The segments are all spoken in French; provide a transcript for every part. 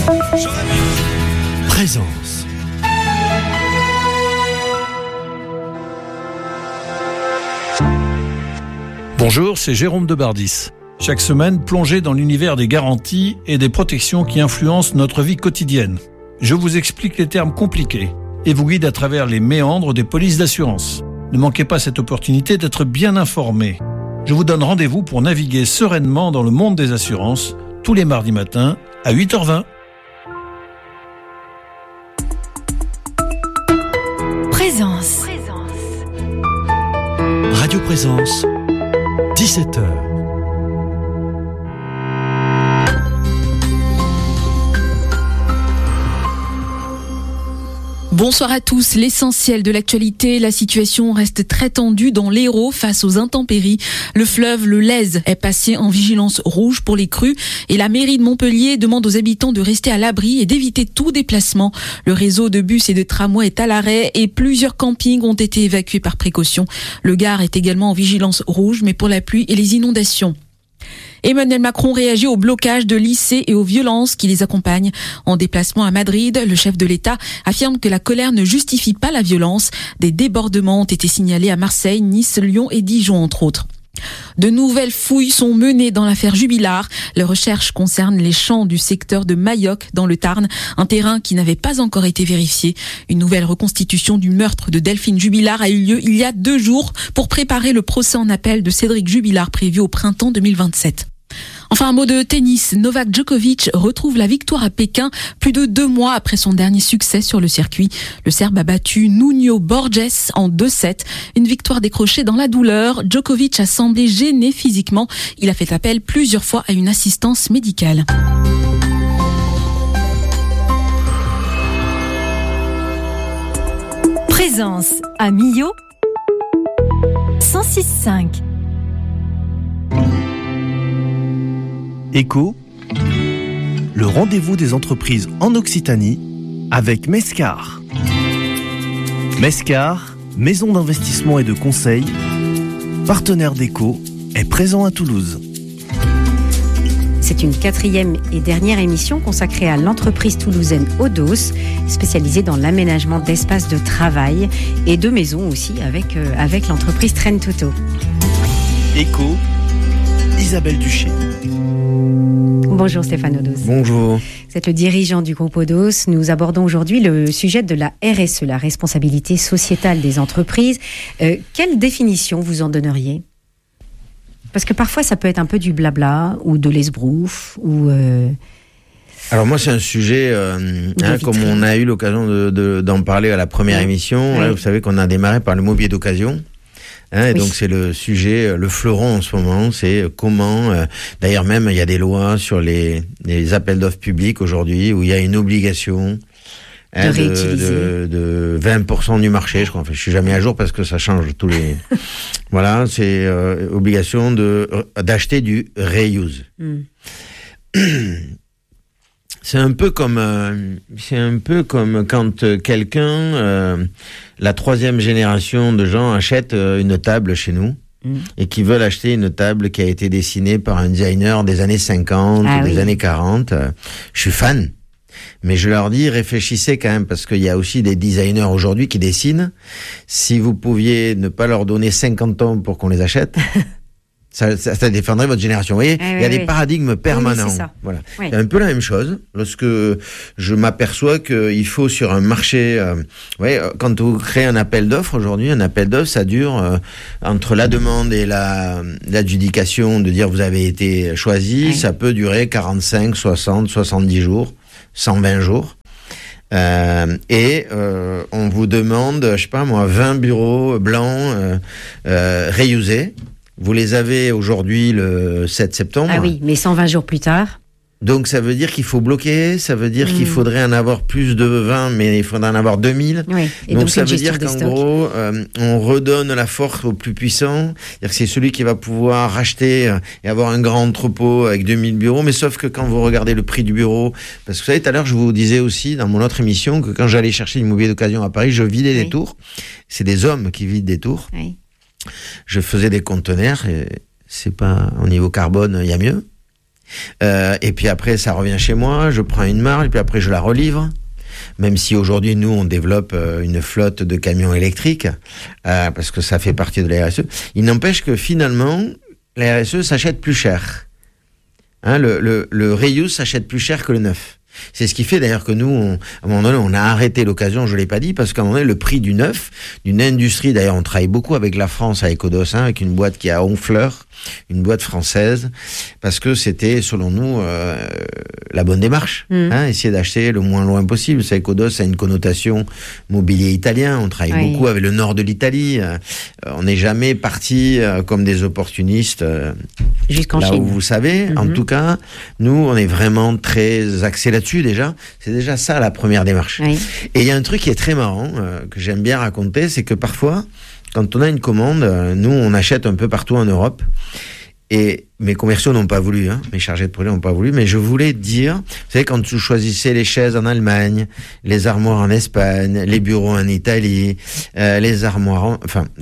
Présence. Bonjour, c'est Jérôme Debardis. Chaque semaine, plongez dans l'univers des garanties et des protections qui influencent notre vie quotidienne. Je vous explique les termes compliqués et vous guide à travers les méandres des polices d'assurance. Ne manquez pas cette opportunité d'être bien informé. Je vous donne rendez-vous pour naviguer sereinement dans le monde des assurances tous les mardis matins à 8h20. Présence. Radio Présence, 17h. Bonsoir à tous. L'essentiel de l'actualité, la situation reste très tendue dans l'Hérault face aux intempéries. Le fleuve, le Lèze, est passé en vigilance rouge pour les crues et la mairie de Montpellier demande aux habitants de rester à l'abri et d'éviter tout déplacement. Le réseau de bus et de tramways est à l'arrêt et plusieurs campings ont été évacués par précaution. Le Gard est également en vigilance rouge, mais pour la pluie et les inondations. Emmanuel Macron réagit au blocage de lycées et aux violences qui les accompagnent. En déplacement à Madrid, le chef de l'État affirme que la colère ne justifie pas la violence. Des débordements ont été signalés à Marseille, Nice, Lyon et Dijon, entre autres. De nouvelles fouilles sont menées dans l'affaire Jubilard. Les recherches concernent les champs du secteur de Mayoc dans le Tarn, un terrain qui n'avait pas encore été vérifié. Une nouvelle reconstitution du meurtre de Delphine Jubilard a eu lieu il y a 2 jours pour préparer le procès en appel de Cédric Jubilard prévu au printemps 2027. Enfin, un mot de tennis. Novak Djokovic retrouve la victoire à Pékin plus de 2 mois après son dernier succès sur le circuit. Le Serbe a battu Nuno Borges en 2-7. Une victoire décrochée dans la douleur. Djokovic a semblé gêné physiquement. Il a fait appel plusieurs fois à une assistance médicale. Présence à Millau 106.5. Écho, le rendez-vous des entreprises en Occitanie avec Mescar. Mescar, maison d'investissement et de conseil, partenaire d'Écho, est présent à Toulouse. C'est une 4e et dernière émission consacrée à l'entreprise toulousaine Odos, spécialisée dans l'aménagement d'espaces de travail et de maisons aussi avec l'entreprise Trentuto. Écho, Isabelle Duché. Bonjour Stéphane Odos. Bonjour. Vous êtes le dirigeant du groupe Odos. Nous abordons aujourd'hui le sujet de la RSE, la responsabilité sociétale des entreprises. Quelle définition vous en donneriez ? Parce que parfois ça peut être un peu du blabla ou de l'esbrouf ou... Alors moi c'est un sujet, comme on a eu l'occasion d'en parler à la première émission. Oui. Là, vous savez qu'on a démarré par le mobilier d'occasion. Et Oui. donc c'est le sujet, le fleuron en ce moment, c'est comment, d'ailleurs même il y a des lois sur les appels d'offres publics aujourd'hui où il y a une obligation de 20% du marché, je crois. Enfin, je suis jamais à jour parce que ça change tous les... Voilà, c'est obligation d'acheter du reuse. C'est un peu comme quand quelqu'un, la 3e génération de gens achètent une table chez nous et qui veulent acheter une table qui a été dessinée par un designer des années 50 ou des années 40. Je suis fan. Mais je leur dis, réfléchissez quand même, parce qu'il y a aussi des designers aujourd'hui qui dessinent. Si vous pouviez ne pas leur donner 50 ans pour qu'on les achète... Ça défendrait votre génération. Vous voyez, il y a des paradigmes permanents. Oui, c'est ça. Voilà. Oui. C'est un peu la même chose. Lorsque je m'aperçois qu'il faut sur un marché, quand vous créez un appel d'offres aujourd'hui, un appel d'offres, ça dure entre la demande et l'adjudication de dire vous avez été choisi, ça peut durer 45, 60, 70 jours, 120 jours. On vous demande, je sais pas moi, 20 bureaux blancs réusés. Vous les avez aujourd'hui le 7 septembre. Ah oui, mais 120 jours plus tard. Donc ça veut dire qu'il faut bloquer, ça veut dire qu'il faudrait en avoir plus de 20, mais il faudrait en avoir 2000. Oui. Et donc ça veut gestion dire des qu'en stocks. gros, on redonne la force au plus puissant. C'est-à-dire que c'est celui qui va pouvoir racheter et avoir un grand entrepôt avec 2000 bureaux. Mais sauf que quand vous regardez le prix du bureau, parce que vous savez, tout à l'heure, je vous disais aussi dans mon autre émission que quand j'allais chercher l'immobilier d'occasion à Paris, je vidais des tours. C'est des hommes qui vident des tours. Oui. Je faisais des conteneurs et c'est pas, au niveau carbone, il y a mieux. Et puis après, ça revient chez moi, je prends une marge, et puis après, je la relivre. Même si aujourd'hui, nous, on développe une flotte de camions électriques, parce que ça fait partie de la RSE. Il n'empêche que finalement, la RSE s'achète plus cher. Hein, le reuse s'achète plus cher que le neuf. C'est ce qui fait d'ailleurs que nous, à un moment donné, on a arrêté l'occasion, je l'ai pas dit, parce qu'à un moment donné, le prix du neuf, d'une industrie, d'ailleurs on travaille beaucoup avec la France, avec Odos, avec une boîte qui est à Honfleur, une boîte française, parce que c'était, selon nous, la bonne démarche. Essayer d'acheter le moins loin possible. Vous savez qu'Odos a une connotation mobilier italien, on travaille beaucoup avec le nord de l'Italie, on n'est jamais parti comme des opportunistes jusqu'en là Chine. Où vous savez, en tout cas, nous, on est vraiment très axés là-dessus déjà. C'est déjà ça la première démarche. Oui. Et il y a un truc qui est très marrant, que j'aime bien raconter, c'est que parfois, quand on a une commande, nous, on achète un peu partout en Europe. Et mes commerciaux n'ont pas voulu, mes chargés de projet n'ont pas voulu, mais je voulais dire, vous savez, quand vous choisissez les chaises en Allemagne, les armoires en Espagne, les bureaux en Italie, les armoires,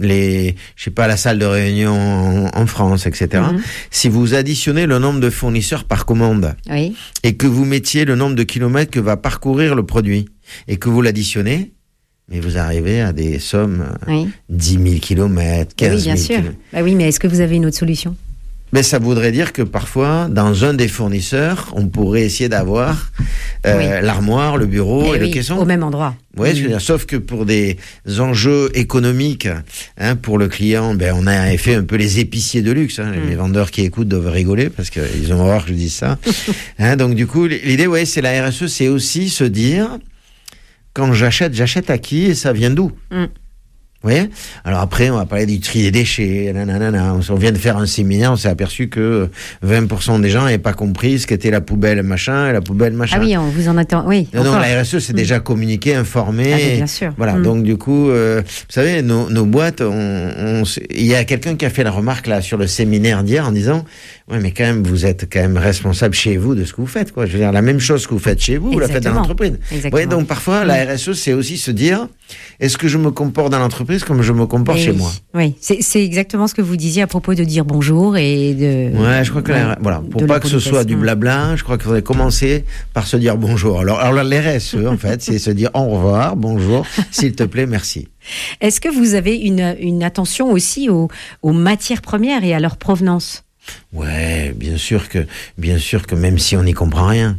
la salle de réunion en France, etc. Si vous additionnez le nombre de fournisseurs par commande, et que vous mettiez le nombre de kilomètres que va parcourir le produit, et que vous l'additionnez, mais vous arrivez à des sommes, 10 000 kilomètres, 15 000 kilomètres. Bah oui, mais est-ce que vous avez une autre solution ? Mais ça voudrait dire que parfois, dans un des fournisseurs, on pourrait essayer d'avoir l'armoire, le bureau et le caisson. Au même endroit. Oui, je veux dire, sauf que pour des enjeux économiques, pour le client, on a fait un peu les épiciers de luxe. Les vendeurs qui écoutent doivent rigoler parce qu'ils ont horreur que je dise ça. Donc du coup, l'idée, c'est la RSE, c'est aussi se dire, quand j'achète à qui et ça vient d'où ? Vous voyez ? Alors après, on va parler du tri des déchets, On vient de faire un séminaire, on s'est aperçu que 20% des gens n'avaient pas compris ce qu'était la poubelle machin et la poubelle machin. Ah oui, on vous en attend. Oui. Non, la RSE, c'est déjà communiqué, informé. Ah, bien sûr. Voilà. Donc du coup, vous savez, nos boîtes, il y a quelqu'un qui a fait la remarque là sur le séminaire d'hier en disant, ouais, mais quand même, vous êtes quand même responsable chez vous de ce que vous faites, quoi. Je veux dire, la même chose que vous faites chez vous, vous la faites dans l'entreprise. Exactement. Ouais, donc parfois, la RSE, c'est aussi se dire, est-ce que je me comporte dans l'entreprise comme je me comporte chez moi ? Oui, c'est exactement ce que vous disiez à propos de dire bonjour et de... Ouais, je crois que pour pas que ce soit du blabla, je crois qu'il faudrait commencer par se dire bonjour. Alors la RSE, en fait, c'est se dire au revoir, bonjour, s'il te plaît, merci. Est-ce que vous avez une attention aussi aux matières premières et à leur provenance ? Ouais, bien sûr que même si on n'y comprend rien.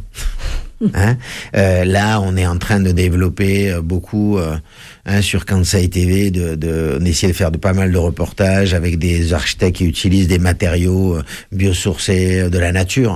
Là, on est en train de développer beaucoup sur Kansai TV, d'essayer de faire pas mal de reportages avec des architectes qui utilisent des matériaux biosourcés de la nature.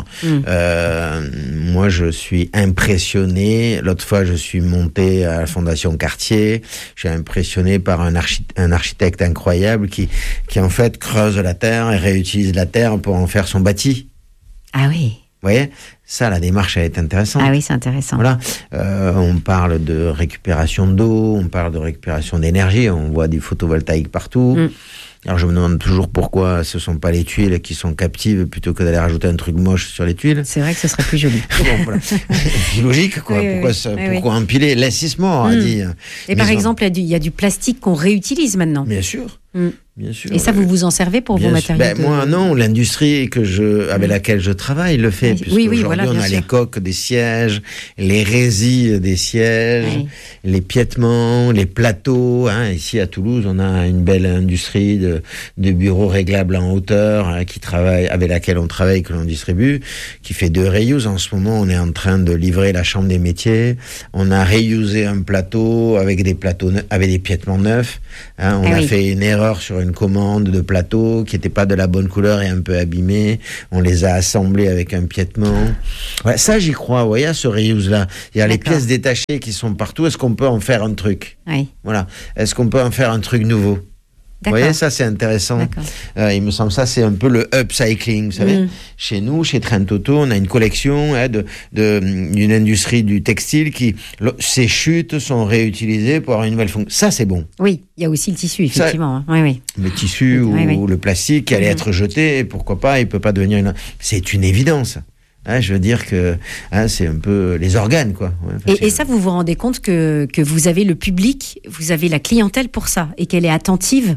Moi, je suis impressionné. L'autre fois, je suis monté à la Fondation Cartier. Je suis impressionné par un architecte incroyable qui en fait creuse la terre et réutilise la terre pour en faire son bâti. Ah oui. Vous voyez, ça, la démarche, elle est intéressante. Ah oui, c'est intéressant. Voilà, on parle de récupération d'eau, on parle de récupération d'énergie, on voit du photovoltaïque partout. Alors je me demande toujours pourquoi ce ne sont pas les tuiles qui sont captives plutôt que d'aller rajouter un truc moche sur les tuiles. C'est vrai que ce serait plus joli. Bon, voilà. C'est logique, quoi. Pourquoi empiler ? L'insistissement, a dit. Et par exemple, il y a du plastique qu'on réutilise maintenant. Bien sûr. Bien sûr. Et ça, vous vous en servez pour vos matériaux Moi, non. L'industrie avec laquelle je travaille le fait. Oui, voilà, on a les coques des sièges, les résilles des sièges, les piétements, les plateaux. Ici, à Toulouse, on a une belle industrie de bureaux réglables en hauteur avec laquelle on travaille, que l'on distribue, qui fait de reuse. En ce moment, on est en train de livrer la chambre des métiers. On a reusé un plateau avec des piétements neufs. On a fait une erreur sur une commande de plateau qui n'était pas de la bonne couleur et un peu abîmé. On les a assemblés avec un piétement. Ouais, ça, j'y crois. Vous voyez, à ce reuse-là. Il y a les pièces détachées qui sont partout. Est-ce qu'on peut en faire un truc ? Voilà. Est-ce qu'on peut en faire un truc nouveau ? Vous voyez, ça, c'est intéressant. Il me semble ça, c'est un peu le upcycling. Vous savez, chez nous, chez Trent Auto, on a une collection d'une industrie du textile ces chutes sont réutilisées pour avoir une nouvelle fonction. Ça, c'est bon. Oui, il y a aussi le tissu, effectivement. Le tissu ou le plastique qui allait être jeté, pourquoi pas, il ne peut pas devenir C'est une évidence. Je veux dire que c'est un peu les organes, quoi. Et ça, vous vous rendez compte que vous avez le public, vous avez la clientèle pour ça, et qu'elle est attentive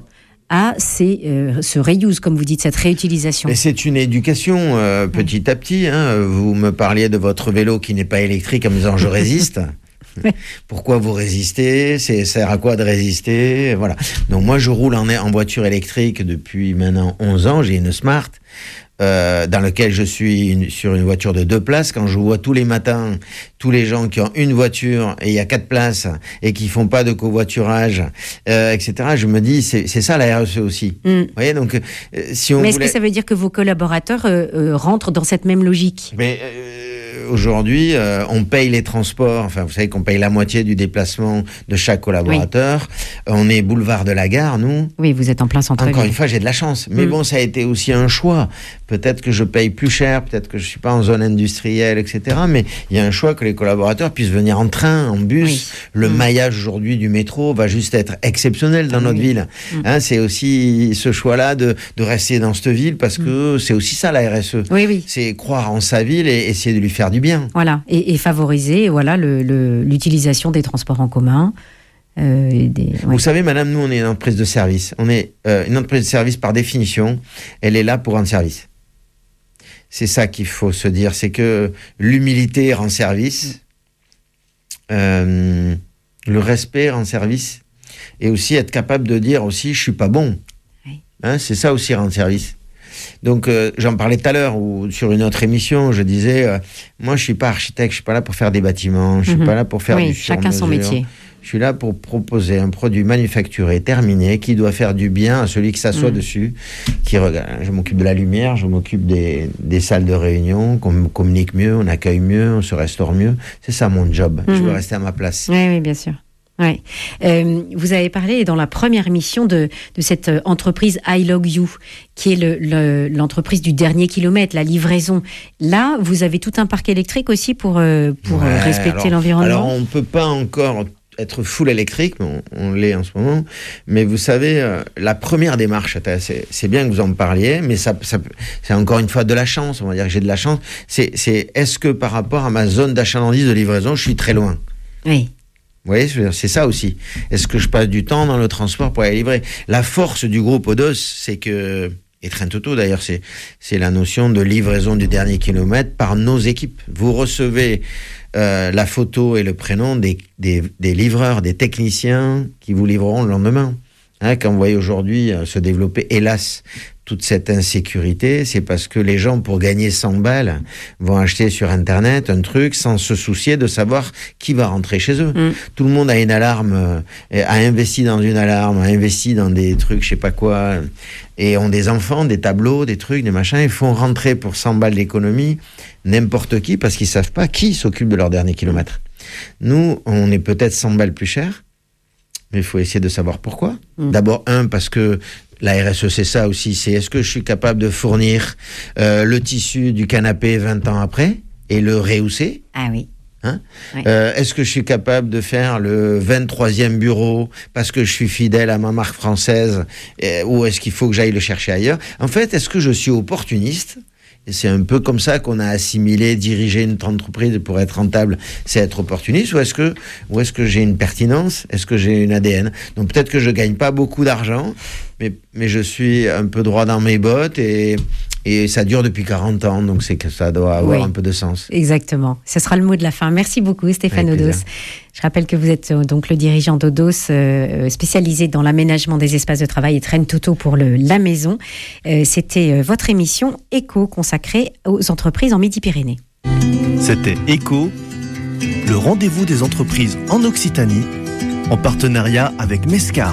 à ce reuse, comme vous dites, cette réutilisation? Mais c'est une éducation petit à petit. Vous me parliez de votre vélo qui n'est pas électrique en me disant je résiste. Pourquoi vous résistez? Ça sert à quoi de résister? Voilà. Donc moi je roule en voiture électrique depuis maintenant 11 ans. J'ai une Smart. Dans lequel je suis sur une voiture de 2 places. Quand je vois tous les matins tous les gens qui ont une voiture et il y a 4 places et qui font pas de covoiturage, etc., je me dis c'est ça la RSE aussi. Vous voyez, donc si on Mais est-ce que ça veut dire que vos collaborateurs rentrent dans cette même logique? Mais aujourd'hui, on paye les transports. Enfin, vous savez qu'on paye la moitié du déplacement de chaque collaborateur. Oui. On est boulevard de la Gare, nous. Oui, vous êtes en plein centre-ville. Encore une fois, j'ai de la chance. Mais bon, ça a été aussi un choix. Peut-être que je paye plus cher, peut-être que je suis pas en zone industrielle, etc. Mais il y a un choix que les collaborateurs puissent venir en train, en bus. Oui. Le maillage aujourd'hui du métro va juste être exceptionnel dans notre ville. C'est aussi ce choix-là de rester dans cette ville parce que c'est aussi ça la RSE. Oui, oui. C'est croire en sa ville et essayer de lui faire du bien. Voilà, et favoriser l'utilisation des transports en commun. Vous savez, madame, nous, on est une entreprise de service. On est une entreprise de service par définition. Elle est là pour rendre service. C'est ça qu'il faut se dire. C'est que l'humilité rend service. Le respect rend service. Et aussi être capable de dire aussi, je suis pas bon. Oui. C'est ça aussi rendre service. Donc, j'en parlais tout à l'heure, ou sur une autre émission, je disais, moi, je suis pas architecte, je suis pas là pour faire des bâtiments, je suis pas là pour faire du sur-mesure. Chacun son métier. Je suis là pour proposer un produit manufacturé, terminé, qui doit faire du bien à celui qui s'assoit dessus, qui regarde. Je m'occupe de la lumière, je m'occupe des salles de réunion, qu'on communique mieux, on accueille mieux, on se restaure mieux. C'est ça mon job. Je veux rester à ma place. Oui, bien sûr. Ouais. Vous avez parlé dans la première émission de cette entreprise iLogYou, qui est l'entreprise du dernier kilomètre, la livraison. Là, vous avez tout un parc électrique aussi pour respecter l'environnement. Alors, on ne peut pas encore être full électrique, mais on l'est en ce moment. Mais vous savez, la première démarche, c'est bien que vous en parliez, mais ça c'est encore une fois de la chance. On va dire que j'ai de la chance. C'est est-ce que par rapport à ma zone d'achalandise de livraison, je suis très loin? Oui. Vous voyez, c'est ça aussi. Est-ce que je passe du temps dans le transport pour aller livrer? La force du groupe Odos, c'est que, et Train Toto d'ailleurs, c'est la notion de livraison du dernier kilomètre par nos équipes. Vous recevez la photo et le prénom des livreurs, des techniciens qui vous livreront le lendemain. Quand vous voyez aujourd'hui se développer, hélas, toute cette insécurité, c'est parce que les gens, pour gagner 100 balles, vont acheter sur Internet un truc sans se soucier de savoir qui va rentrer chez eux. Tout le monde a une alarme, a investi dans une alarme, a investi dans des trucs, je sais pas quoi, et ont des enfants, des tableaux, des trucs, des machins, ils font rentrer pour 100 balles d'économie n'importe qui parce qu'ils savent pas qui s'occupe de leur dernier kilomètre. Nous, on est peut-être 100 balles plus cher, mais il faut essayer de savoir pourquoi. D'abord, parce que la RSE, c'est ça aussi, c'est est-ce que je suis capable de fournir le tissu du canapé 20 ans après et le rehausser? Ah oui. Oui. Est-ce que je suis capable de faire le 23e bureau parce que je suis fidèle à ma marque française ou est-ce qu'il faut que j'aille le chercher ailleurs? En fait, est-ce que je suis opportuniste? Et c'est un peu comme ça qu'on a assimilé, diriger une entreprise pour être rentable, c'est être opportuniste, ou est-ce que j'ai une pertinence? Est-ce que j'ai une ADN? Donc peut-être que je gagne pas beaucoup d'argent, mais je suis un peu droit dans mes bottes et ça dure depuis 40 ans, donc c'est que ça doit avoir un peu de sens. Exactement. Ce sera le mot de la fin. Merci beaucoup, Stéphane Odos. Je rappelle que vous êtes donc le dirigeant d'Odos, spécialisé dans l'aménagement des espaces de travail et Train Toto pour la maison. C'était votre émission Éco consacrée aux entreprises en Midi-Pyrénées. C'était Éco, le rendez-vous des entreprises en Occitanie, en partenariat avec Mescar.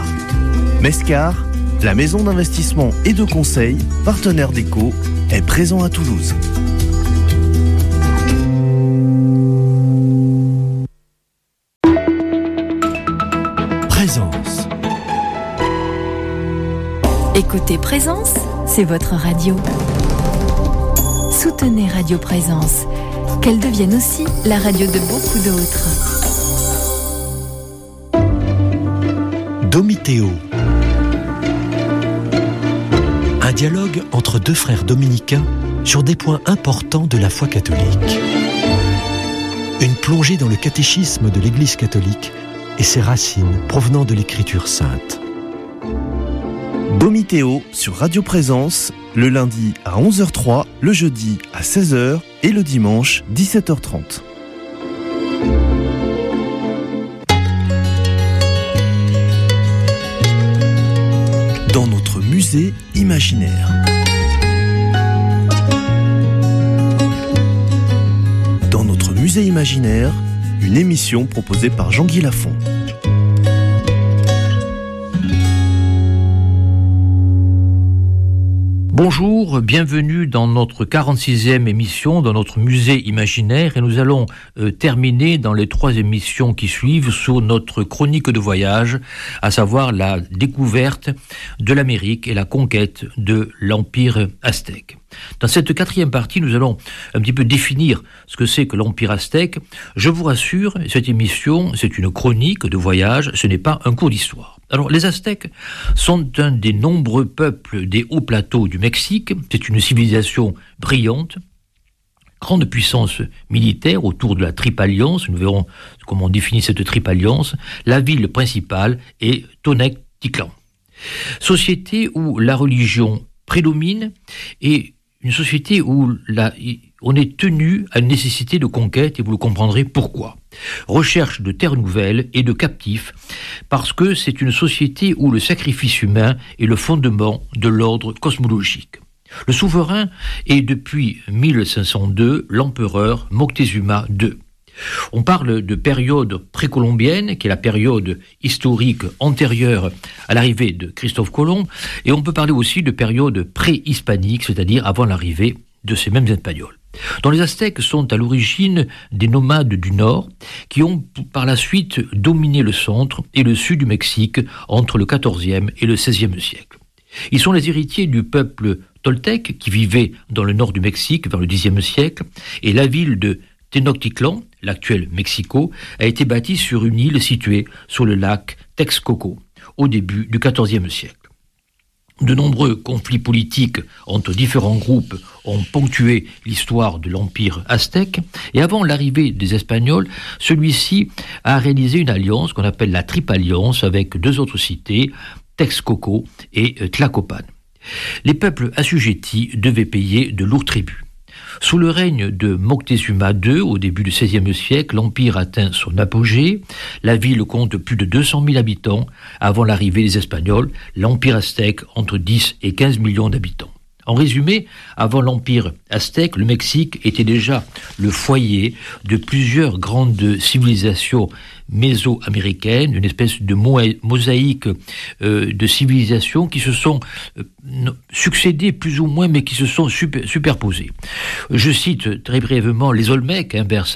Mescar, la maison d'investissement et de conseil, partenaire d'Éco, est présent à Toulouse. Présence. Écoutez Présence, c'est votre radio. Soutenez Radio Présence, qu'elle devienne aussi la radio de beaucoup d'autres. Domitéo. Un dialogue entre deux frères dominicains sur des points importants de la foi catholique. Une plongée dans le catéchisme de l'Église catholique et ses racines provenant de l'Écriture sainte. Domitéo sur Radio Présence, le lundi à 11h03, le jeudi à 16h et le dimanche 17h30. Dans notre musée imaginaire. Dans notre musée imaginaire, une émission proposée par Jean-Guy Lafont. Bonjour, bienvenue dans notre 46e émission, dans notre musée imaginaire, et nous allons terminer dans les 3 émissions qui suivent sur notre chronique de voyage, à savoir la découverte de l'Amérique et la conquête de l'Empire aztèque. Dans cette 4e partie, nous allons un petit peu définir ce que c'est que l'Empire aztèque. Je vous rassure, cette émission, c'est une chronique de voyage, ce n'est pas un cours d'histoire. Alors, les Aztèques sont un des nombreux peuples des hauts plateaux du Mexique. C'est une civilisation brillante, grande puissance militaire autour de la Triple Alliance. Nous verrons comment on définit cette Triple Alliance. La ville principale est Tenochtitlan. Société où la religion prédomine et une société où on est tenu à une nécessité de conquête, et vous le comprendrez pourquoi. Recherche de terres nouvelles et de captifs, parce que c'est une société où le sacrifice humain est le fondement de l'ordre cosmologique. Le souverain est depuis 1502 l'empereur Moctezuma II. On parle de période précolombienne, qui est la période historique antérieure à l'arrivée de Christophe Colomb, et on peut parler aussi de période préhispanique, c'est-à-dire avant l'arrivée de ces mêmes Espagnols. dont les Aztèques sont à l'origine des nomades du Nord, qui ont par la suite dominé le centre et le sud du Mexique entre le XIVe et le XVIe siècle. Ils sont les héritiers du peuple toltèque qui vivait dans le nord du Mexique vers le Xe siècle, et la ville de Tenochtitlan, l'actuel Mexico, a été bâtie sur une île située sur le lac Texcoco, au début du XIVe siècle. De nombreux conflits politiques entre différents groupes ont ponctué l'histoire de l'Empire aztèque, et avant l'arrivée des Espagnols, celui-ci a réalisé une alliance qu'on appelle la Triple Alliance avec deux autres cités, Texcoco et Tlacopan. Les peuples assujettis devaient payer de lourds tributs. Sous le règne de Moctezuma II, au début du XVIe siècle, l'Empire atteint son apogée. La ville compte plus de 200 000 habitants. Avant l'arrivée des Espagnols, l'Empire aztèque entre 10 et 15 millions d'habitants. En résumé, avant l'Empire aztèque, le Mexique était déjà le foyer de plusieurs grandes civilisations méso-américaines, une espèce de mosaïque de civilisations qui se sont succédées plus ou moins, mais qui se sont superposées. Je cite très brièvement les Olmèques, vers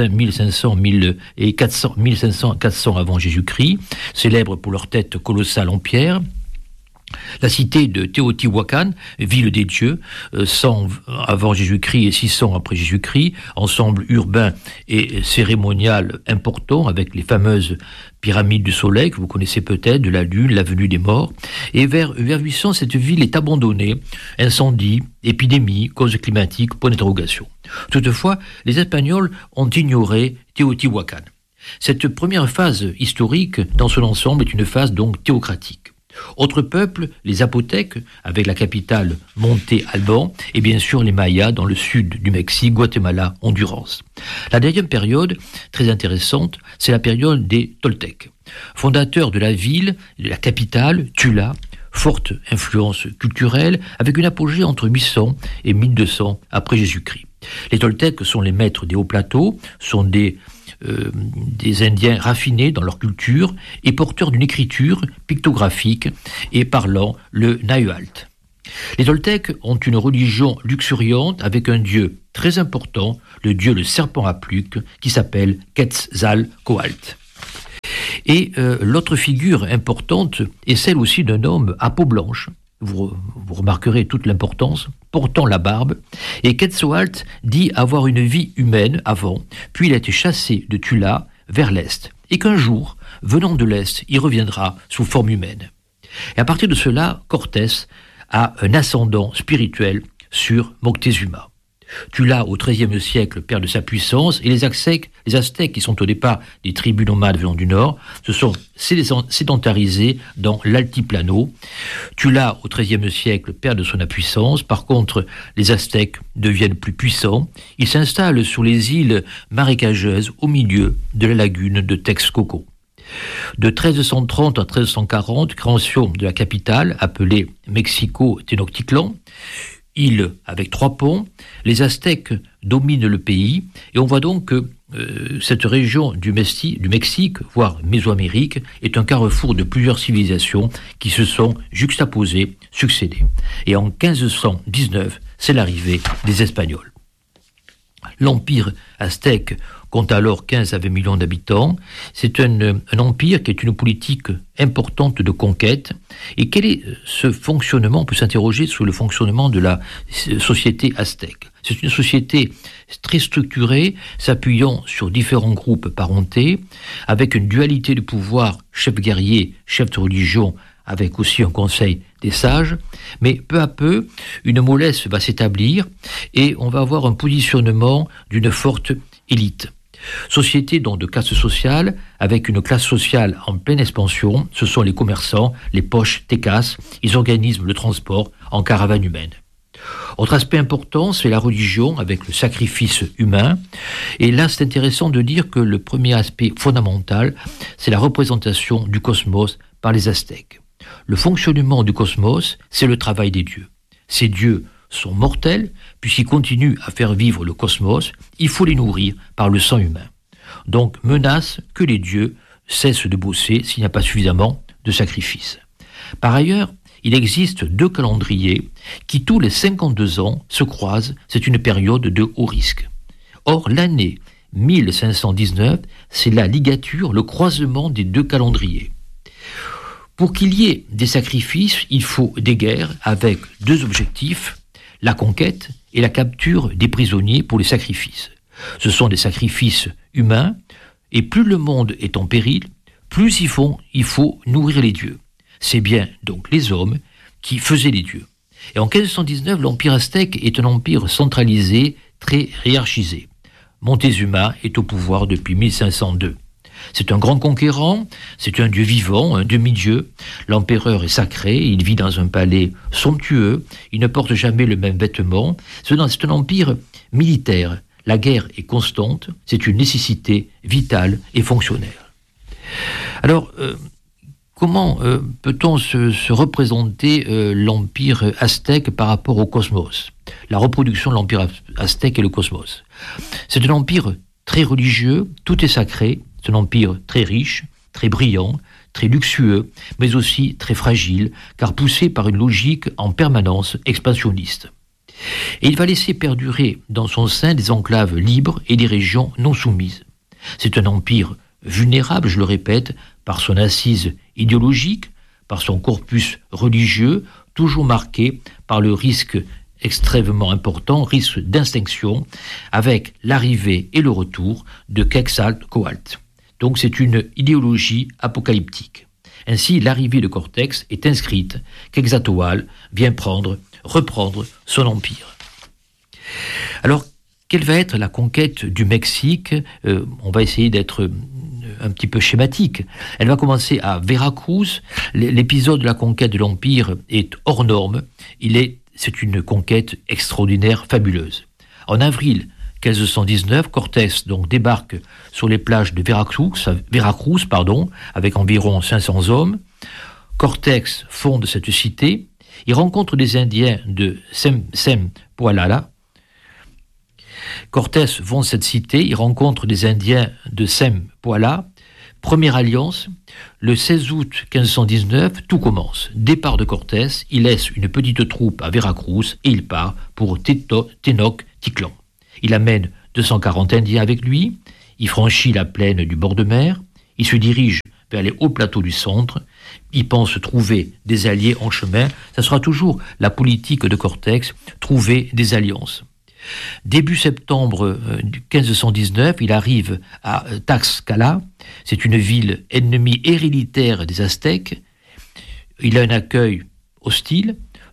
1500-400 avant Jésus-Christ, célèbres pour leur tête colossale en pierre. La cité de Teotihuacan, ville des dieux, 100 avant Jésus-Christ et 600 après Jésus-Christ, ensemble urbain et cérémonial important avec les fameuses pyramides du soleil que vous connaissez peut-être, de la lune, la venue des morts. Et vers 800, cette ville est abandonnée, incendie, épidémie, cause climatique, point d'interrogation. Toutefois, les Espagnols ont ignoré Teotihuacan. Cette première phase historique, dans son ensemble, est une phase donc théocratique. Autres peuples, les Zapotèques, avec la capitale Monte Alban, et bien sûr les Mayas dans le sud du Mexique, Guatemala, Honduras. La deuxième période, très intéressante, c'est la période des Toltèques. Fondateurs de la ville, de la capitale, Tula, forte influence culturelle, avec une apogée entre 800 et 1200 après Jésus-Christ. Les Toltèques sont les maîtres des hauts plateaux, sont des Indiens raffinés dans leur culture et porteurs d'une écriture pictographique et parlant le Nahuatl. Les Toltèques ont une religion luxuriante avec un dieu très important, le dieu le serpent à pluques, qui s'appelle Quetzalcoatl. Et l'autre figure importante est celle aussi d'un homme à peau blanche. Vous remarquerez toute l'importance, portant la barbe, et Quetzalcoatl dit avoir une vie humaine avant, puis il a été chassé de Tula vers l'Est, et qu'un jour, venant de l'Est, il reviendra sous forme humaine. Et à partir de cela, Cortés a un ascendant spirituel sur Moctezuma. Tu l'as au XIIIe siècle perd de sa puissance, et les Aztèques, qui sont au départ des tribus nomades venant du nord, se sont sédentarisés dans l'altiplano. Tu l'as au XIIIe siècle perd de son impuissance. Par contre, les Aztèques deviennent plus puissants. Ils s'installent sur les îles marécageuses au milieu de la lagune de Texcoco. De 1330 à 1340, création de la capitale appelée Mexico Tenochtitlan, île avec 3 ponts, les Aztèques dominent le pays, et on voit donc que cette région du Mexique, voire Mésoamérique, est un carrefour de plusieurs civilisations qui se sont juxtaposées, succédées. Et en 1519, c'est l'arrivée des Espagnols. L'Empire aztèque compte alors 15 à 20 millions d'habitants. C'est un empire qui est une politique importante de conquête. Et quel est ce fonctionnement? On peut s'interroger sur le fonctionnement de la société aztèque. C'est une société très structurée, s'appuyant sur différents groupes parentés, avec une dualité de pouvoir, chef guerrier, chef de religion, avec aussi un conseil des sages, mais peu à peu, une mollesse va s'établir et on va avoir un positionnement d'une forte élite. Société donc de classe sociale, avec une classe sociale en pleine expansion, ce sont les commerçants, les poches tecas, ils organisent le transport en caravane humaine. Autre aspect important, c'est la religion avec le sacrifice humain. Et là, c'est intéressant de dire que le premier aspect fondamental, c'est la représentation du cosmos par les Aztèques. Le fonctionnement du cosmos, c'est le travail des dieux. Ces dieux sont mortels, puisqu'ils continuent à faire vivre le cosmos, il faut les nourrir par le sang humain. Donc, menace que les dieux cessent de bosser s'il n'y a pas suffisamment de sacrifices. Par ailleurs, il existe 2 calendriers qui, tous les 52 ans, se croisent. C'est une période de haut risque. Or, l'année 1519, c'est la ligature, le croisement des 2 calendriers. Pour qu'il y ait des sacrifices, il faut des guerres avec 2 objectifs, la conquête et la capture des prisonniers pour les sacrifices. Ce sont des sacrifices humains, et plus le monde est en péril, plus il faut nourrir les dieux. C'est bien donc les hommes qui faisaient les dieux. Et en 1519, l'Empire aztèque est un empire centralisé, très hiérarchisé. Montezuma est au pouvoir depuis 1502. C'est un grand conquérant, c'est un dieu vivant, un demi-dieu. L'empereur est sacré, il vit dans un palais somptueux, il ne porte jamais le même vêtement. C'est un empire militaire. La guerre est constante, c'est une nécessité vitale et fonctionnelle. Alors, comment peut-on se représenter l'empire aztèque par rapport au cosmos? La reproduction de l'empire aztèque et le cosmos. C'est un empire très religieux, tout est sacré. C'est un empire très riche, très brillant, très luxueux, mais aussi très fragile, car poussé par une logique en permanence expansionniste. Et il va laisser perdurer dans son sein des enclaves libres et des régions non soumises. C'est un empire vulnérable, je le répète, par son assise idéologique, par son corpus religieux, toujours marqué par le risque extrêmement important, risque d'extinction, avec l'arrivée et le retour de Quetzalcoatl. Donc c'est une idéologie apocalyptique. Ainsi, l'arrivée de Cortex est inscrite, Quetzalcoatl vient reprendre son empire. Alors, quelle va être la conquête du Mexique? On va essayer d'être un petit peu schématique. Elle va commencer à Veracruz. L'épisode de la conquête de l'Empire est hors norme. C'est une conquête extraordinaire, fabuleuse. En avril 1519, Cortés donc débarque sur les plages de Veracruz, avec environ 500 hommes. Cortés fonde cette cité. Il rencontre des Indiens de Sempoalala. Cortés fonde cette cité. Il rencontre des Indiens de Sempoala. Première alliance. Le 16 août 1519, tout commence. Départ de Cortés. Il laisse une petite troupe à Veracruz et il part pour Tenochtitlan. Il amène 240 Indiens avec lui, il franchit la plaine du bord de mer, il se dirige vers les hauts plateaux du centre, il pense trouver des alliés en chemin, ça sera toujours la politique de Cortés, trouver des alliances. Début septembre 1519, il arrive à Tlaxcala, c'est une ville ennemie héréditaire des Aztèques, il a un accueil hostile,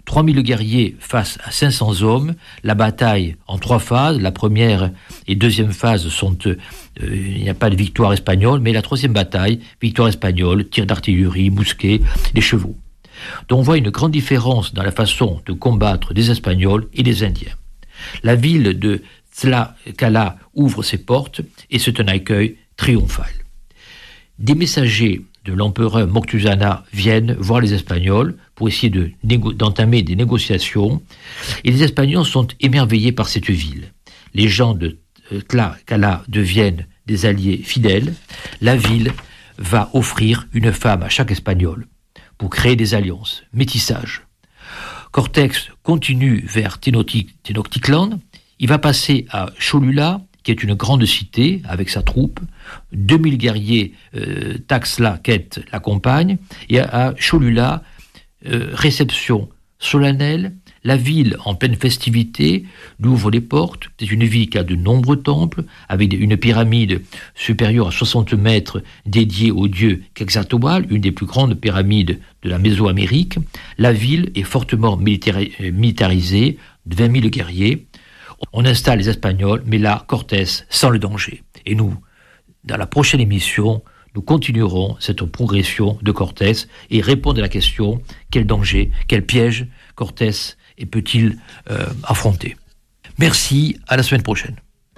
3000 guerriers face à 500 hommes. La bataille en 3 phases. La première et deuxième phase sont... il n'y a pas de victoire espagnole, mais la troisième bataille, victoire espagnole, tir d'artillerie, mousquets, les chevaux. Donc on voit une grande différence dans la façon de combattre des Espagnols et des Indiens. La ville de Tlaxcala ouvre ses portes et c'est un accueil triomphal. Des messagers de l'empereur Moctezuma viennent voir les Espagnols pour essayer d'entamer des négociations et les Espagnols sont émerveillés par cette ville. Les gens de Tlaxcala deviennent des alliés fidèles. La ville va offrir une femme à chaque Espagnol pour créer des alliances, métissage. Cortés continue vers Tenochtitlan, il va passer à Cholula, qui est une grande cité avec sa troupe, 2000 guerriers Taxlaquet l'accompagnent, et à Cholula, réception solennelle, la ville en pleine festivité lui ouvre les portes. C'est une ville qui a de nombreux temples, avec une pyramide supérieure à 60 mètres dédiée au dieu Quetzalcoatl, une des plus grandes pyramides de la Mésoamérique. La ville est fortement militarisée, de 20 000 guerriers. On installe les Espagnols, mais là, Cortés sent le danger. Et nous, dans la prochaine émission, nous continuerons cette progression de Cortés et répondre à la question, quel danger, quel piège Cortés et peut-il affronter. Merci, à la semaine prochaine.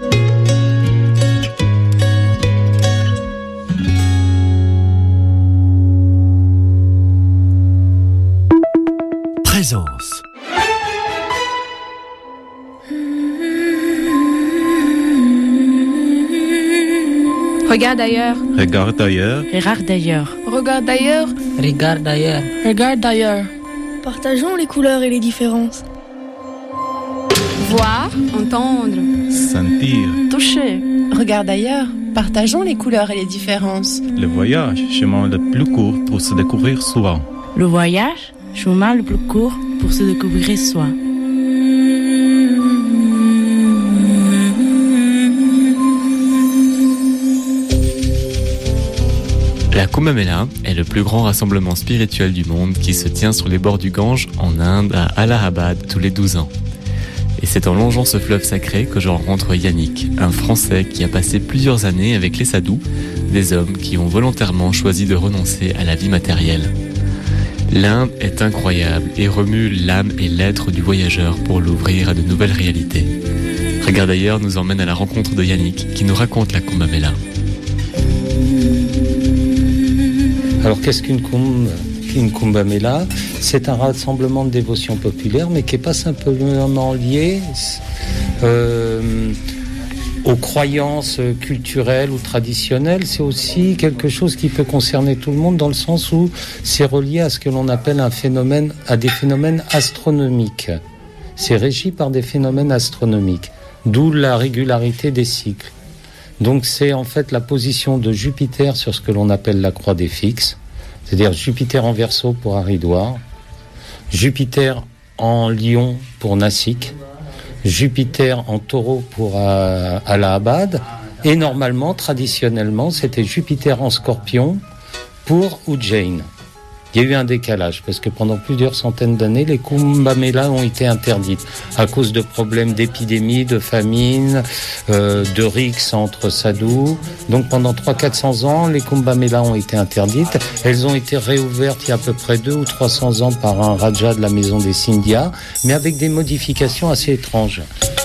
Présence. Regarde ailleurs. Regarde ailleurs. Regarde ailleurs. Regarde ailleurs. Regarde ailleurs. Regarde ailleurs. Partageons les couleurs et les différences. Voir, entendre, sentir, toucher. Regarde ailleurs. Partageons les couleurs et les différences. Le voyage, chemin le plus court pour se découvrir soi. Le voyage, chemin le plus court pour se découvrir soi. La Kumbh Mela est le plus grand rassemblement spirituel du monde qui se tient sur les bords du Gange en Inde à Allahabad tous les 12 ans. Et c'est en longeant ce fleuve sacré que je rencontre Yannick, un Français qui a passé plusieurs années avec les sadhus, des hommes qui ont volontairement choisi de renoncer à la vie matérielle. L'Inde est incroyable et remue l'âme et l'être du voyageur pour l'ouvrir à de nouvelles réalités. Regarde ailleurs nous emmène à la rencontre de Yannick qui nous raconte la Kumbh Mela. Alors qu'est-ce qu'une Kumbh Mela ? C'est un rassemblement de dévotion populaire, mais qui n'est pas simplement lié aux croyances culturelles ou traditionnelles. C'est aussi quelque chose qui peut concerner tout le monde, dans le sens où c'est relié à ce que l'on appelle à des phénomènes astronomiques. C'est régi par des phénomènes astronomiques, d'où la régularité des cycles. Donc c'est en fait la position de Jupiter sur ce que l'on appelle la croix des fixes, c'est-à-dire Jupiter en Verseau pour Haridwar, Jupiter en Lion pour Nasik, Jupiter en Taureau pour Allahabad, et normalement, traditionnellement, c'était Jupiter en Scorpion pour Ujjain. Il y a eu un décalage, parce que pendant plusieurs centaines d'années, les Kumbh Mela ont été interdites à cause de problèmes d'épidémie, de famine, de rixes entre sadhus. Donc pendant 300-400 ans, les Kumbh Mela ont été interdites. Elles ont été réouvertes il y a à peu près 200 ou 300 ans par un Raja de la maison des Scindia, mais avec des modifications assez étranges.